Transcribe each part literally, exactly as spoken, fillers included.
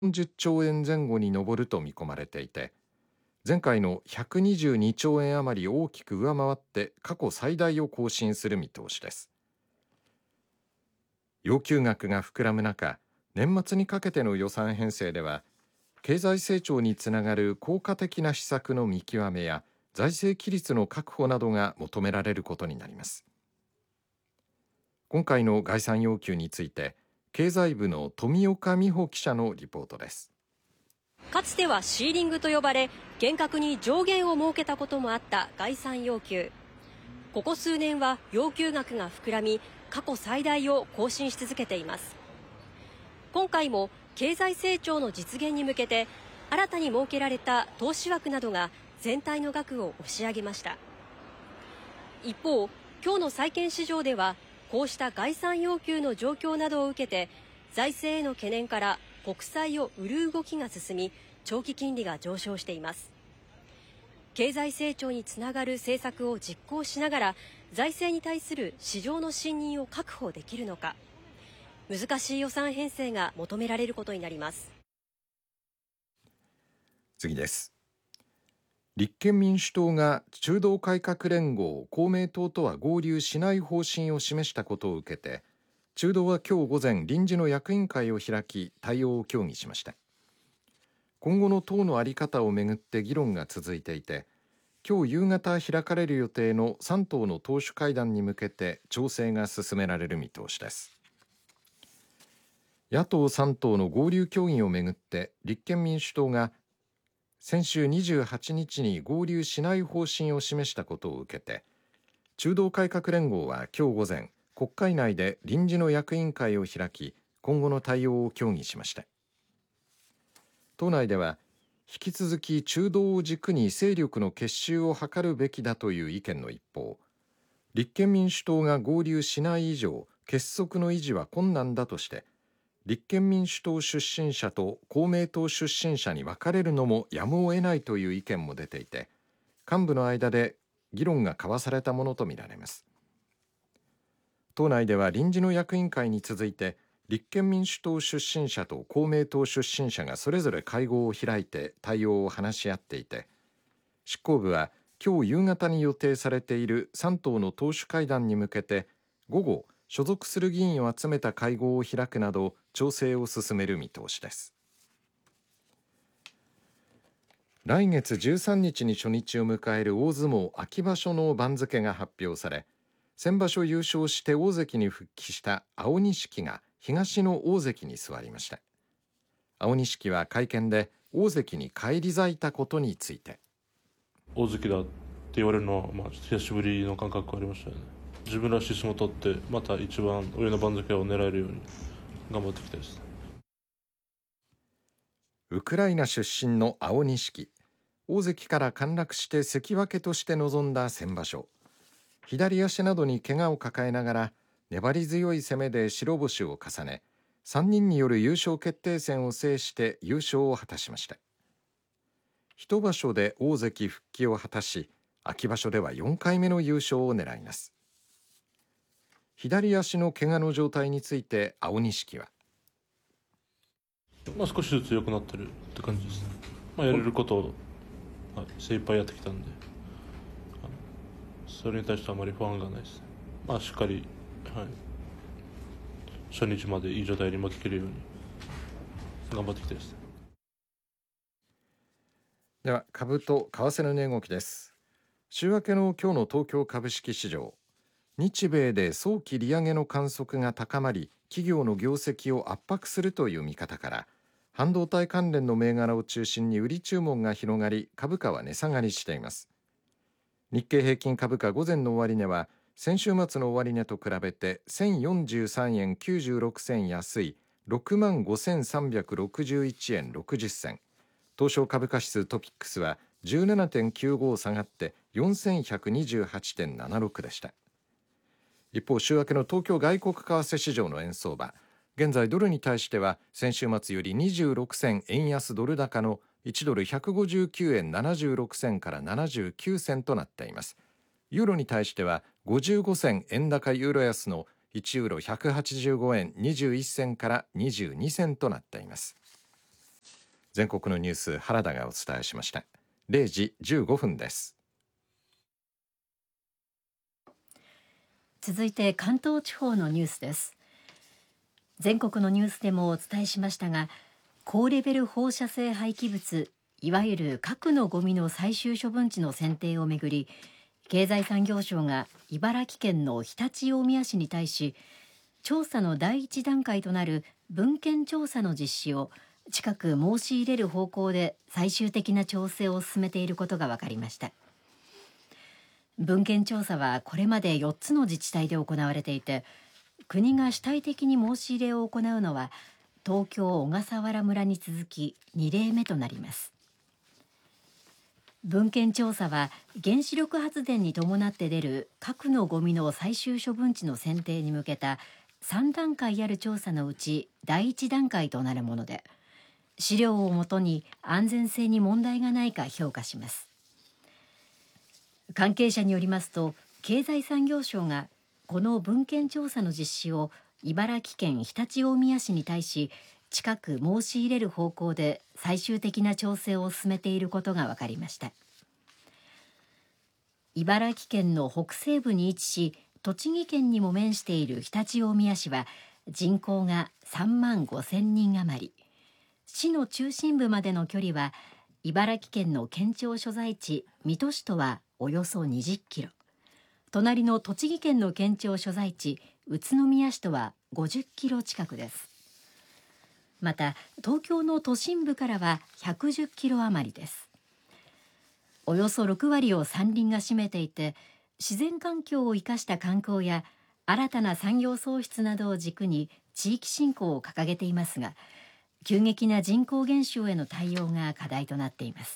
じゅっちょうえん前後に上ると見込まれていて、前回のひゃくにじゅうにちょうえん余りを大きく上回って過去最大を更新する見通しです。要求額が膨らむ中、年末にかけての予算編成では、経済成長につながる効果的な施策の見極めや財政規律の確保などが求められることになります。今回の概算要求について、経済部の富岡美穂記者のリポートです。 かつてはシーリングと呼ばれ、厳格に上限を設けたこともあった概算要求。ここ数年は要求額が膨らみ、過去最大を更新し続けています。今回も経済成長の実現に向けて、新たに設けられた投資枠などが全体の額を押し上げました。一方、今日の債券市場では、こうした概算要求の状況などを受けて、財政への懸念から国債を売る動きが進み、長期金利が上昇しています。経済成長につながる政策を実行しながら、財政に対する市場の信任を確保できるのか、難しい予算編成が求められることになります。 次です。立憲民主党が中道改革連合公明党とは合流しない方針を示したことを受けて、中道は今日午前、臨時の役員会を開き対応を協議しました。今後の党の在り方をめぐって議論が続いていて、今日夕方開かれる予定のさん党の党首会談に向けて調整が進められる見通しです。野党さん党の合流協議をめぐって立憲民主党が先週にじゅうはちにちに合流しない方針を示したことを受けて、中道改革連合は今日午前、国会内で臨時の役員会を開き、今後の対応を協議しました。党内では、引き続き中道を軸に勢力の結集を図るべきだという意見の一方、立憲民主党が合流しない以上、結束の維持は困難だとして、立憲民主党出身者と公明党出身者に分かれるのもやむを得ないという意見も出ていて、幹部の間で議論が交わされたものとみられます。党内では臨時の役員会に続いて、立憲民主党出身者と公明党出身者がそれぞれ会合を開いて対応を話し合っていて、執行部は今日夕方に予定されているさん党の党首会談に向けて、午後、所属する議員を集めた会合を開くなど調整を進める見通しです。来月じゅうさんにちに初日を迎える大相撲秋場所の番付が発表され、先場所優勝して大関に復帰した青錦が東の大関に座りました。青錦は会見で大関に返り咲いたことについて、 大関だって言われるのは、まあ、久しぶりの感覚がありましたよね。自分らしい相撲を取ってまた一番上の番付を狙えるように頑張っていきたいです。 ウクライナ出身の青錦、大関から陥落して関脇として臨んだ先場所、左足などに怪我を抱えながら粘り強い攻めで白星を重ね、さんにんによる優勝決定戦を制して優勝を果たしました。一場所で大関復帰を果たし、秋場所ではよんかいめの優勝を狙います。左足の怪我の状態について青錦は、 まあ、少しずつ良くなってるって感じですね。まあ、やれることを、はい、精一杯やってきたんで、あのそれに対してあまり不安がないですね。まあ、しっかり、はい、初日までいい状態に持っていけるように頑張っていきたいです。 では株と為替の値動きです。週明けの今日の東京株式市場、日米で早期利上げの観測が高まり、企業の業績を圧迫するという見方から、半導体関連の銘柄を中心に売り注文が広がり、株価は値下がりしています。日経平均株価午前の終値は先週末の終値と比べてせんよんじゅうさんえんきゅうじゅうろくせん安い ろくまんごせんさんびゃくろくじゅういちえんろくじゅっせん、東証株価指数トピックスは じゅうななてんきゅうご 下がってよんせんひゃくにじゅうはちてんななろく でした。一方、週明けの東京外国為替市場の円相場、現在ドルに対しては先週末よりにじゅうろくせん円安ドル高のいちドルひゃくごじゅうきゅうえんななじゅうろくせんからななじゅうきゅうせんとなっています。ユーロに対してはごじゅうごせん円高ユーロ安のいちユーロひゃくはちじゅうごえんにじゅういっせんからにじゅうにせんとなっています。 全国のニュース、原田がお伝えしました。れいじじゅうごふんです。 続いて関東地方のニュースです。全国のニュースでもお伝えしましたが、高レベル放射性廃棄物、いわゆる核のゴミの最終処分地の選定をめぐり、経済産業省が茨城県の常陸大宮市に対し、調査の第一段階となる文献調査の実施を近く申し入れる方向で最終的な調整を進めていることが分かりました。文献調査はこれまでよっつの自治体で行われていて、国が主体的に申し入れを行うのは東京小笠原村に続きにれいめとなります。文献調査は原子力発電に伴って出る核のゴミの最終処分地の選定に向けたさんだんかいある調査のうちだいいちだんかいとなるもので、資料をもとに安全性に問題がないか評価します。関係者によりますと、経済産業省がこの文献調査の実施を茨城県常陸大宮市に対し近く申し入れる方向で最終的な調整を進めていることが分かりました。茨城県の北西部に位置し、栃木県にも面している常陸大宮市は人口がさんまんごせんにん余り、市の中心部までの距離は茨城県の県庁所在地水戸市とはおよそにじゅっキロ、隣の栃木県の県庁所在地宇都宮市とはごじゅっキロ近くです。また東京の都心部からはひゃくじゅっキロ余りです。およそろくわりを山林が占めていて、自然環境を生かした観光や新たな産業創出などを軸に地域振興を掲げていますが、急激な人口減少への対応が課題となっています。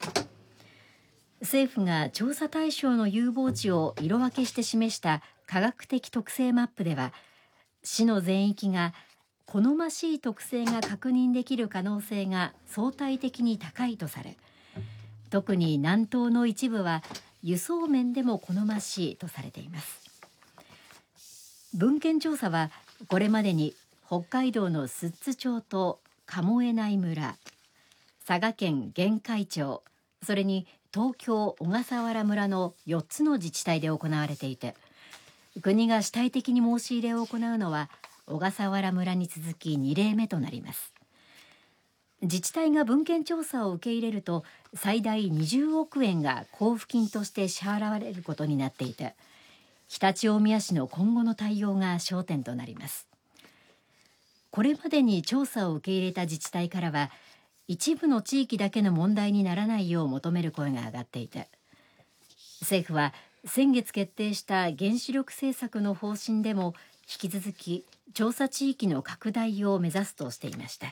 政府が調査対象の有望地を色分けして示した科学的特性マップでは、市の全域が好ましい特性が確認できる可能性が相対的に高いとされ、特に南東の一部は輸送面でも好ましいとされています。文献調査はこれまでに北海道の寿都町と鴨江内村、佐賀県玄海町、それに東京小笠原村のよっつの自治体で行われていて、国が主体的に申し入れを行うのは小笠原村に続きにれいめとなります。自治体が文献調査を受け入れると最大にじゅうおくえんが交付金として支払われることになっていて、常陸大宮市の今後の対応が焦点となります。これまでに調査を受け入れた自治体からは、一部の地域だけの問題にならないよう求める声が上がっていて、政府は先月決定した原子力政策の方針でも引き続き調査地域の拡大を目指すとしていました。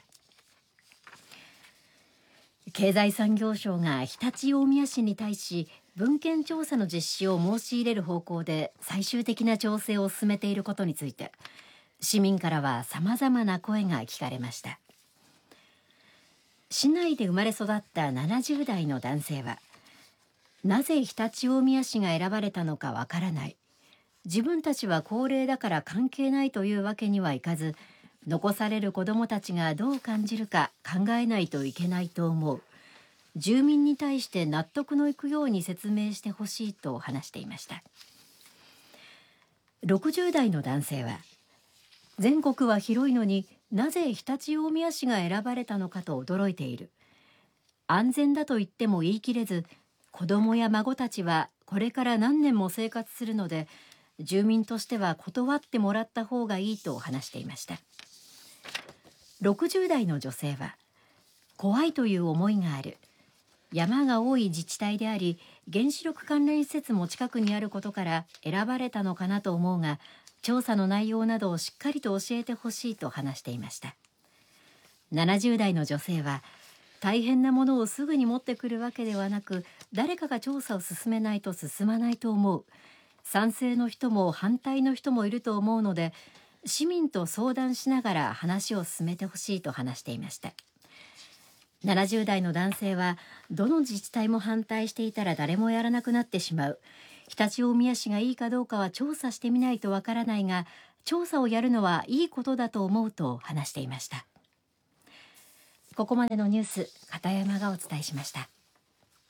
経済産業省が常陸大宮市に対し文献調査の実施を申し入れる方向で最終的な調整を進めていることについて、市民からは様々な声が聞かれました。市内で生まれ育ったななじゅうだいの男性は、なぜ常陸大宮市が選ばれたのかわからない。自分たちは高齢だから関係ないというわけにはいかず、残される子どもたちがどう感じるか考えないといけないと思う。住民に対して納得のいくように説明してほしいと話していました。ろくじゅうだいの男性は、全国は広いのになぜ常陸大宮市が選ばれたのかと驚いている。安全だと言っても言い切れず、子どもや孫たちはこれから何年も生活するので、住民としては断ってもらった方がいいと話していました。ろくじゅうだいの女性は、怖いという思いがある。山が多い自治体であり、原子力関連施設も近くにあることから選ばれたのかなと思うが、調査の内容などをしっかりと教えてほしいと話していました。ななじゅうだいの女性は、大変なものをすぐに持ってくるわけではなく、誰かが調査を進めないと進まないと思う。賛成の人も反対の人もいると思うので、市民と相談しながら話を進めてほしいと話していました。ななじゅうだいの男性は、どの自治体も反対していたら誰もやらなくなってしまう。常陸大宮市がいいかどうかは調査してみないとわからないが、調査をやるのはいいことだと思うと話していました。 ここまでのニュース、片山がお伝えしました。